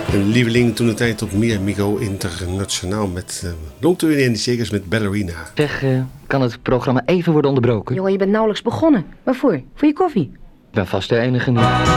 Een lieveling toen de tijd op Mi Amigo Internationaal met Longtour in de Shakers met Ballerina. Zeg, kan het programma even worden onderbroken? Jongen, je bent nauwelijks begonnen. Waarvoor? Voor je koffie? Ik ben vast de enige niet.